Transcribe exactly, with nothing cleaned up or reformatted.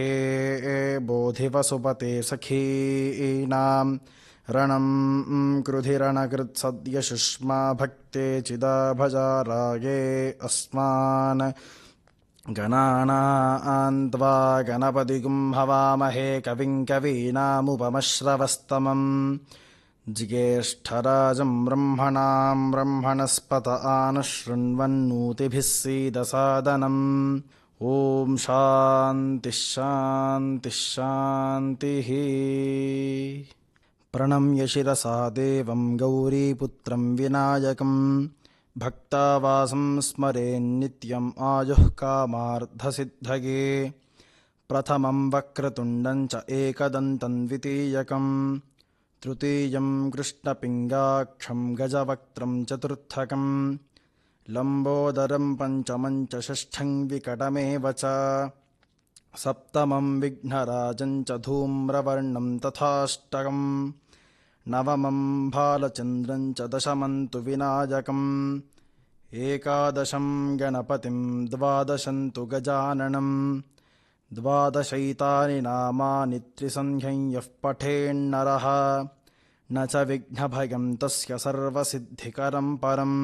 बोधिवसुपते सखीनां रणं कृधिरणकृत्सद्यशुष्मा भक्ते चिदाभजाराये अस्मान् गणानान्त्वा गणपतिगुं हवामहे कविं कवीनामुपमश्रवस्तमम् ज्येष्ठराजं ब्रह्मणां ब्रह्मणस्पत आनुशृण्वन्नोतिभिः सीदसादनम् ॐ शान्तिः शान्तिः शान्तिः। प्रणम्य शिरसा देवं गौरीपुत्रं विनायकं भक्तावासं स्मरेन्नित्यम् आयुः कामार्थसिद्धये। प्रथमं वक्रतुण्डं च एकदन्तं द्वितीयकं तृतीयं कृष्णपिङ्गाक्षं गजवक्त्रं चतुर्थकं लम्बोदरं पञ्चमं च षष्ठं विकटमेव च सप्तमं विघ्नराजं च धूम्रवर्णं तथाष्टकं नवमं भालचन्द्रं च दशमं तु विनायकम् एकादशं गणपतिं द्वादशं तु गजाननं द्वादशैतानि नामानि त्रिसन्ध्यं यः पठेन्नरः न च विघ्नभयं तस्य सर्वसिद्धिकरं परम्।